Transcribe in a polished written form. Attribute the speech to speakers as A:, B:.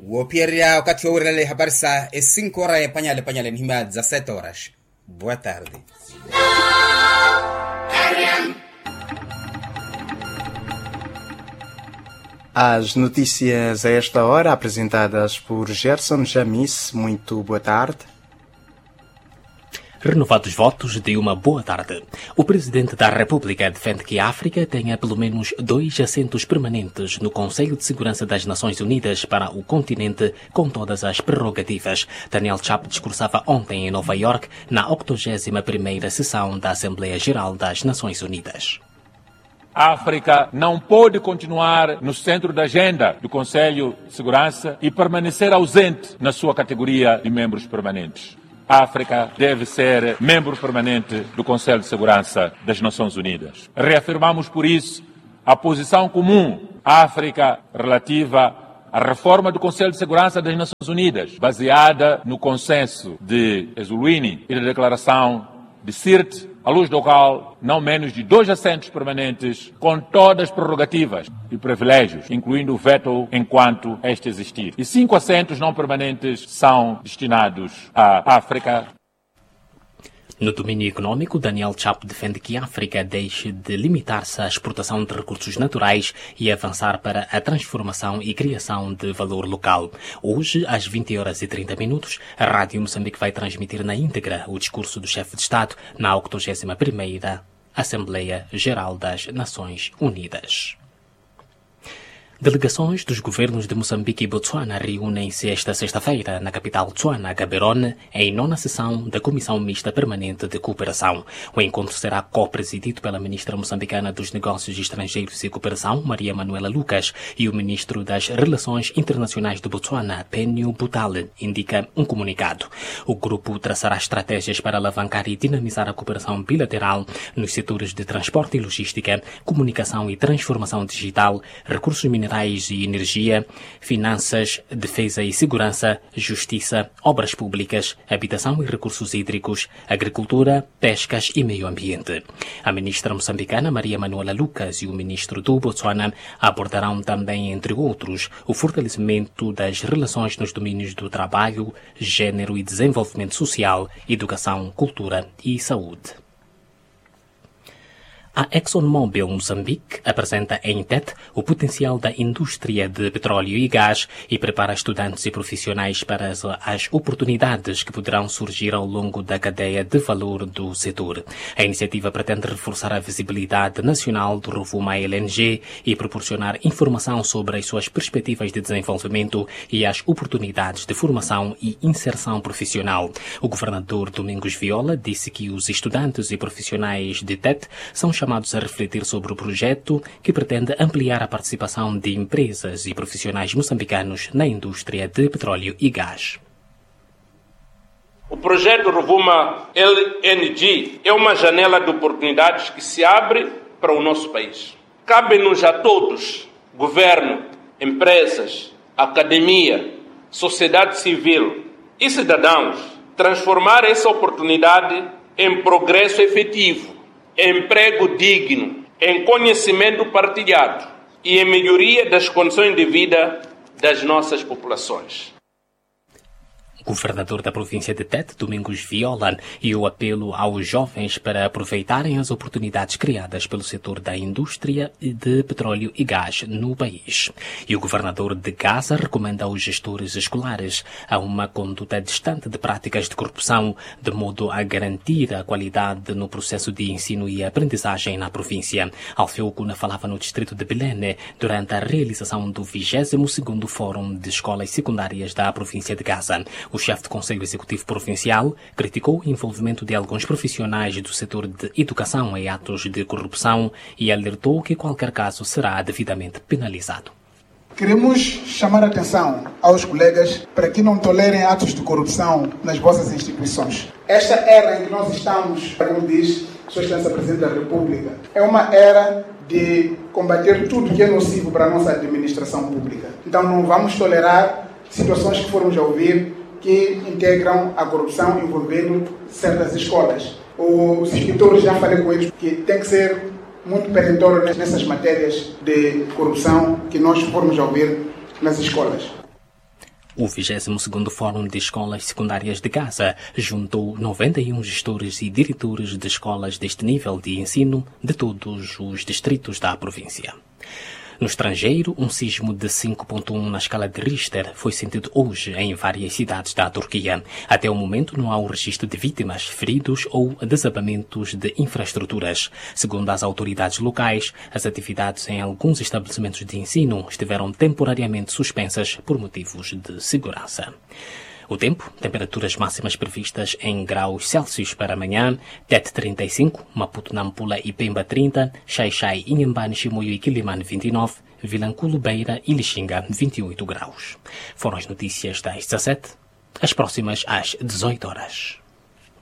A: Wopiria wakati wa urele habari saa 5 horas ya panyale ni hima 17 horas. Boa tarde.
B: As notícias a esta hora apresentadas por Gerson Jamis. Muito boa tarde.
C: Renovados votos de uma boa tarde. O Presidente da República defende que a África tenha pelo menos 2 assentos permanentes no Conselho de Segurança das Nações Unidas para o continente com todas as prerrogativas. Daniel Chapo discursava ontem em Nova York na 81ª sessão da Assembleia Geral das Nações Unidas.
D: A África não pode continuar no centro da agenda do Conselho de Segurança e permanecer ausente na sua categoria de membros permanentes. A África deve ser membro permanente do Conselho de Segurança das Nações Unidas. Reafirmamos, por isso, a posição comum à África relativa à reforma do Conselho de Segurança das Nações Unidas, baseada no consenso de Ezulwini e da declaração de Sirte, à luz do qual não menos de 2 assentos permanentes com todas as prerrogativas e privilégios, incluindo o veto enquanto este existir. E 5 assentos não permanentes são destinados à África.
C: No domínio econômico, Daniel Chapo defende que a África deixe de limitar-se à exportação de recursos naturais e avançar para a transformação e criação de valor local. Hoje, às 20h30, a Rádio Moçambique vai transmitir na íntegra o discurso do chefe de Estado na 81ª Assembleia Geral das Nações Unidas. Delegações dos governos de Moçambique e Botsuana reúnem-se esta sexta-feira na capital Tswana, Gaborone, em 9ª sessão da Comissão Mista Permanente de Cooperação. O encontro será co-presidido pela ministra moçambicana dos Negócios Estrangeiros e Cooperação, Maria Manuela Lucas, e o ministro das Relações Internacionais de Botsuana, Penio Butale, indica um comunicado. O grupo traçará estratégias para alavancar e dinamizar a cooperação bilateral nos setores de transporte e logística, comunicação e transformação digital, recursos minerais e energia, finanças, defesa e segurança, justiça, obras públicas, habitação e recursos hídricos, agricultura, pescas e meio ambiente. A ministra moçambicana Maria Manuela Lucas e o ministro do Botsuana abordarão também, entre outros, o fortalecimento das relações nos domínios do trabalho, gênero e desenvolvimento social, educação, cultura e saúde. A ExxonMobil Moçambique apresenta em TET o potencial da indústria de petróleo e gás e prepara estudantes e profissionais para as oportunidades que poderão surgir ao longo da cadeia de valor do setor. A iniciativa pretende reforçar a visibilidade nacional do Rovuma LNG e proporcionar informação sobre as suas perspectivas de desenvolvimento e as oportunidades de formação e inserção profissional. O governador Domingos Viola disse que os estudantes e profissionais de TET são chamados a refletir sobre o projeto que pretende ampliar a participação de empresas e profissionais moçambicanos na indústria de petróleo e gás.
E: O projeto Rovuma LNG é uma janela de oportunidades que se abre para o nosso país. Cabe-nos a todos, governo, empresas, academia, sociedade civil e cidadãos, transformar essa oportunidade em progresso efetivo, em emprego digno, em conhecimento partilhado e em melhoria das condições de vida das nossas populações.
C: O governador da província de Tete, Domingos Viola, e o apelo aos jovens para aproveitarem as oportunidades criadas pelo setor da indústria de petróleo e gás no país. E o governador de Gaza recomenda aos gestores escolares a uma conduta distante de práticas de corrupção, de modo a garantir a qualidade no processo de ensino e aprendizagem na província. Alfeu Cuna falava no distrito de Belene durante a realização do 22º Fórum de Escolas Secundárias da província de Gaza. O chefe do Conselho Executivo Provincial criticou o envolvimento de alguns profissionais do setor de educação em atos de corrupção e alertou que qualquer caso será devidamente penalizado.
F: Queremos chamar a atenção aos colegas para que não tolerem atos de corrupção nas vossas instituições. Esta era em que nós estamos, como diz Sua Excelência Presidente da República, é uma era de combater tudo que é nocivo para a nossa administração pública. Então não vamos tolerar situações que formos a ouvir que integram a corrupção envolvendo certas escolas. Os inspetores, já falei com eles, que tem que ser muito perentório nessas matérias de corrupção que nós formos a ouvir nas escolas.
C: O 22º Fórum de Escolas Secundárias de Gaza juntou 91 gestores e diretores de escolas deste nível de ensino de todos os distritos da província. No estrangeiro, um sismo de 5.1 na escala de Richter foi sentido hoje em várias cidades da Turquia. Até o momento não há o registro de vítimas, feridos ou desabamentos de infraestruturas. Segundo as autoridades locais, as atividades em alguns estabelecimentos de ensino estiveram temporariamente suspensas por motivos de segurança. O tempo, temperaturas máximas previstas em graus Celsius para amanhã, Tete 35, Maputo, Nampula e Pemba 30, Xai-Xai, Inhambane, Chimoio e Quilimane 29, Vilanculo, Beira e Lixinga 28 graus. Foram as notícias das 17, as próximas às 18 horas.